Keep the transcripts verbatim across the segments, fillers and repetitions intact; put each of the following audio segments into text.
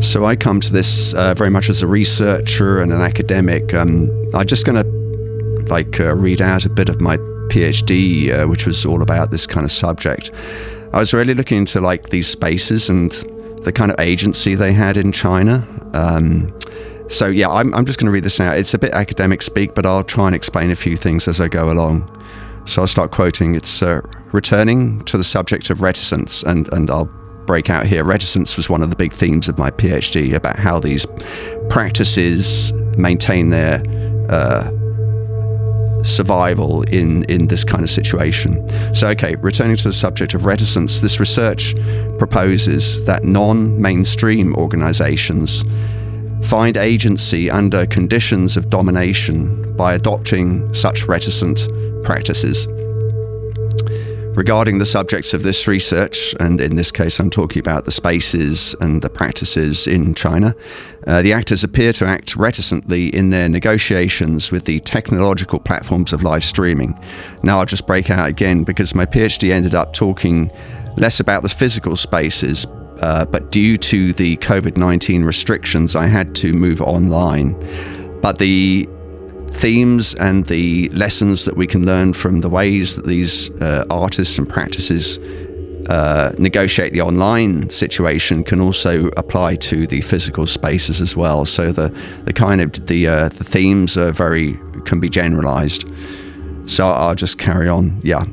So I come to this uh, very much as a researcher and an academic. Um, I'm just going to like uh, read out a bit of my PhD, uh, which was all about this kind of subject. I was really looking into like these spaces and the kind of agency they had in China. Um, so yeah, I'm, I'm just going to read this out. It's a bit academic speak, but I'll try and explain a few things as I go along. So I'll start quoting. It's uh, returning to the subject of reticence, and, and I'll break out here. Reticence was one of the big themes of my PhD, about how these practices maintain their uh, survival in, in this kind of situation. So, okay, returning to the subject of reticence, this research proposes that non-mainstream organizations find agency under conditions of domination by adopting such reticent practices. Regarding the subjects of this research, and in this case I'm talking about the spaces and the practices in China, uh, the actors appear to act reticently in their negotiations with the technological platforms of live streaming. Now I'll just break out again, because my PhD ended up talking less about the physical spaces, uh, but due to the COVID nineteen restrictions I had to move online. But the themes and the lessons that we can learn from the ways that these uh, artists and practices uh, negotiate the online situation can also apply to the physical spaces as well. So the the kind of the uh, the themes are very can be generalized. So I'll just carry on. Yeah.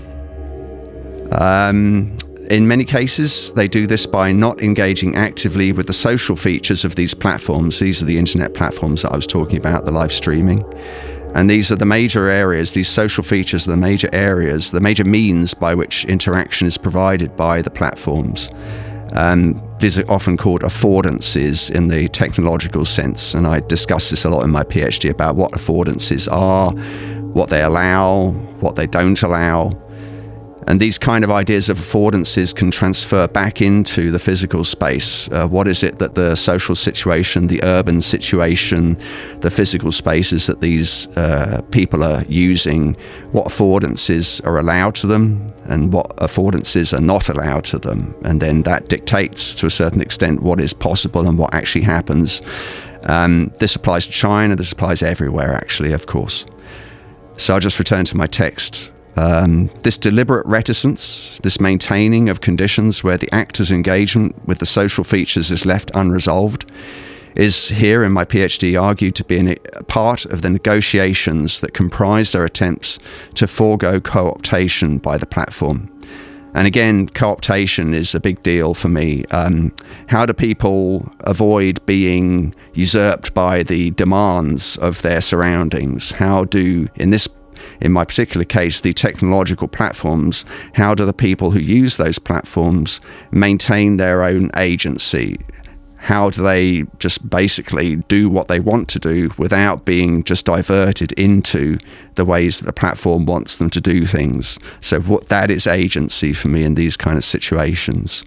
Um, In many cases, they do this by not engaging actively with the social features of these platforms. These are the internet platforms that I was talking about, the live streaming. And these are the major areas, these social features are the major areas, the major means by which interaction is provided by the platforms. Um, these are often called affordances in the technological sense. And I discuss this a lot in my PhD about what affordances are, what they allow, what they don't allow. And these kind of ideas of affordances can transfer back into the physical space. Uh, what is it that the social situation, the urban situation, the physical spaces that these uh, people are using, what affordances are allowed to them and what affordances are not allowed to them. And then that dictates to a certain extent what is possible and what actually happens. Um, this applies to China, this applies everywhere actually, of course. So I'll just return to my text. Um, this deliberate reticence, this maintaining of conditions where the actor's engagement with the social features is left unresolved, is here in my PhD argued to be an, a part of the negotiations that comprise their attempts to forego co-optation by the platform. And again, co-optation is a big deal for me. Um, how do people avoid being usurped by the demands of their surroundings? How do, in this In my particular case, the technological platforms, how do the people who use those platforms maintain their own agency? How do they just basically do what they want to do without being just diverted into the ways that the platform wants them to do things? So what that is agency for me in these kind of situations.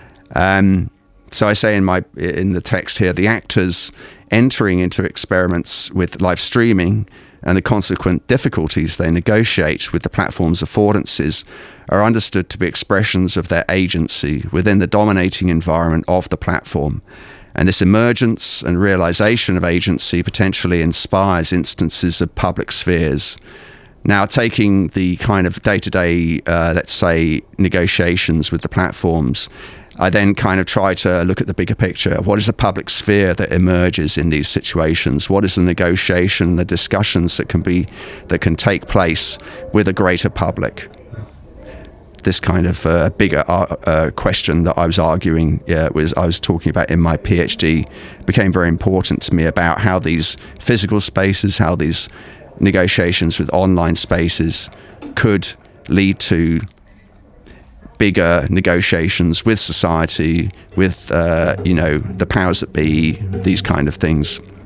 Um, so I say in my in the text here, the actors entering into experiments with live streaming and the consequent difficulties they negotiate with the platform's affordances are understood to be expressions of their agency within the dominating environment of the platform. And this emergence and realization of agency potentially inspires instances of public spheres. Now, taking the kind of day-to-day, uh, let's say, negotiations with the platforms, I then kind of try to look at the bigger picture. What is the public sphere that emerges in these situations? What is the negotiation, the discussions that can be, that can take place with a greater public? This kind of uh, bigger uh, uh, question that I was arguing, uh, was I was talking about in my PhD, became very important to me about how these physical spaces, how these negotiations with online spaces could lead to bigger negotiations with society, with uh, you know, the powers that be, these kind of things.